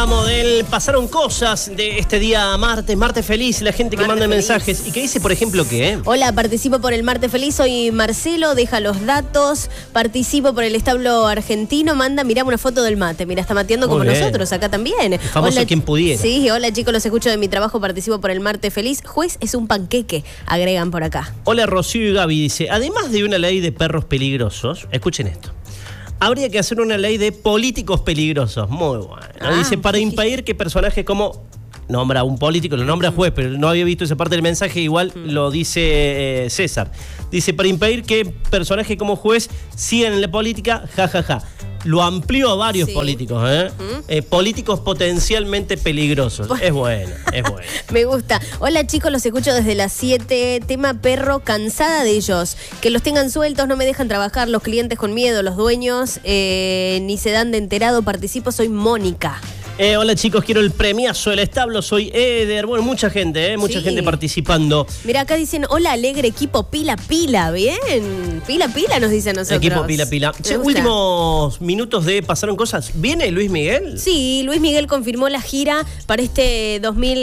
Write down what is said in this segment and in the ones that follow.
Pasaron cosas de este día martes feliz, la gente que manda mensajes y que dice, por ejemplo, ¿qué? Hola, participo por el martes feliz, soy Marcelo, deja los datos, participo por el establo argentino, manda, mirá una foto del mate, mira, está mateando como nosotros, acá también. El famoso hola, quien pudiera. Sí, hola chicos, los escucho de mi trabajo, participo por el martes feliz, juez es un panqueque, agregan por acá. Hola, Rocío y Gaby dice, además de una ley de perros peligrosos, escuchen esto. Habría que hacer una ley de políticos peligrosos. Muy bueno. Dice, para impedir que personajes como... Nombra a un político, lo nombra juez, pero no había visto esa parte del mensaje, igual lo dice César. Dice, para impedir que personajes como juez sigan en la política, jajaja. Lo amplió a varios políticos, políticos potencialmente peligrosos. Es bueno, es bueno. Me gusta. Hola chicos, los escucho desde las 7. Tema perro, cansada de ellos. Que los tengan sueltos, no me dejan trabajar. Los clientes con miedo, los dueños ni se dan de enterado. Participo, soy Mónica. Hola chicos, quiero el premiazo del establo, soy Eder. Bueno, mucha gente, mucha gente participando. Mira, acá dicen, hola alegre equipo pila, bien. Pila nos dicen nosotros. Equipo pila. Últimos minutos de Pasaron Cosas. ¿Viene Luis Miguel? Sí, Luis Miguel confirmó la gira para este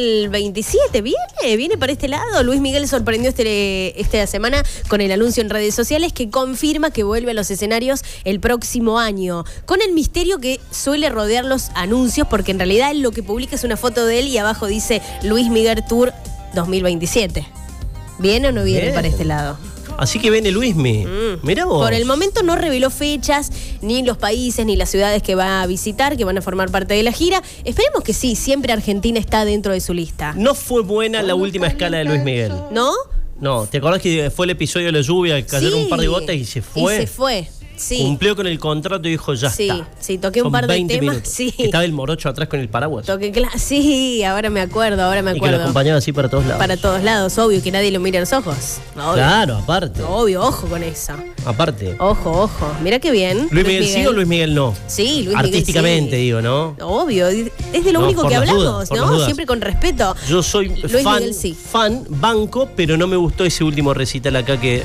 2027. Viene para este lado. Luis Miguel sorprendió esta semana con el anuncio en redes sociales que confirma que vuelve a los escenarios el próximo año. Con el misterio que suele rodear los anuncios, porque en realidad él lo que publica es una foto de él y abajo dice Luis Miguel Tour 2027. ¿Viene o no viene para este lado? Así que viene Luismi. Mirá vos. Por el momento no reveló fechas, ni los países, ni las ciudades que va a visitar, que van a formar parte de la gira. Esperemos que sí, siempre Argentina está dentro de su lista. No fue buena la última escala de Luis Miguel. ¿No? No, ¿te acordás que fue el episodio de la lluvia, que cayeron un par de gotas y se fue? Sí. Cumplió con el contrato y dijo, ya está. Sí, toqué un par de temas. Sí. Estaba el morocho atrás con el paraguas. Sí, ahora me acuerdo. Y que lo acompañaba así para todos lados. Para todos lados, obvio, que nadie lo mire a los ojos. Obvio. Claro, aparte. Obvio, ojo con eso. Aparte. Ojo. Mirá qué bien. ¿Luis Miguel sí o Luis Miguel no? Sí, Luis artísticamente, Miguel sí. Digo, ¿no? Obvio, es de lo único que hablamos, ¿no? Siempre con respeto. Yo soy fan, banco, pero no me gustó ese último recital acá que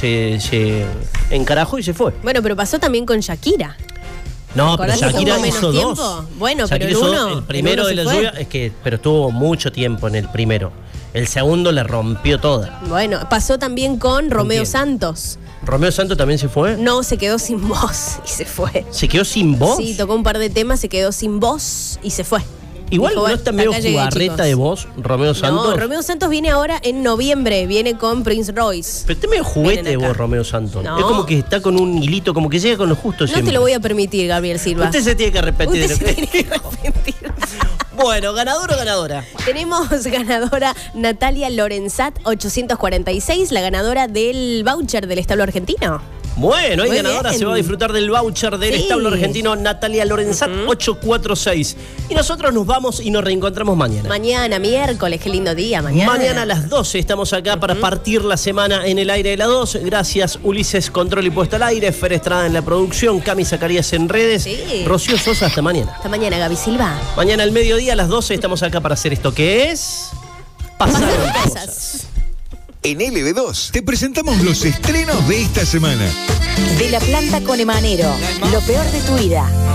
se encarajó y se fue. Bueno, pero pasó también con Shakira. No, pero Shakira hizo dos. Bueno, Shakira pero hizo el primero de la lluvia, pero estuvo mucho tiempo en el primero. El segundo le rompió toda. Bueno, pasó también con Romeo Santos. ¿Romeo Santos también se fue? No, se quedó sin voz y se fue. ¿Se quedó sin voz? Sí, tocó un par de temas, se quedó sin voz y se fue. Igual dijo, no está medio jugarreta de voz, Romeo Santos. No, Romeo Santos viene ahora en noviembre, viene con Prince Royce. Pero está medio juguete de voz, Romeo Santos. No. Es como que está con un hilito, como que llega con lo justo siempre. No te lo voy a permitir, Gabriel Silva. Usted se tiene que arrepentir. Bueno, ¿ganador o ganadora? Tenemos ganadora Natalia Lorenzat, 846, la ganadora del voucher del establo argentino. Bueno, hay ganadora, se va a disfrutar del voucher del establo argentino Natalia Lorenzat, 846. Y nosotros nos vamos y nos reencontramos mañana. Mañana, miércoles, qué lindo día, mañana. Mañana a las 12 estamos acá para partir la semana en el aire de las 2. Gracias, Ulises, control y puesto al aire, Fer Estrada en la producción, Cami Zacarías en redes, Rocío Sosa, hasta mañana. Hasta mañana, Gaby Silva. Mañana al mediodía a las 12 estamos acá para hacer esto que es... Pasaron Cosas. En LB2 te presentamos los estrenos de esta semana. De la planta con Emanero, lo peor de tu vida.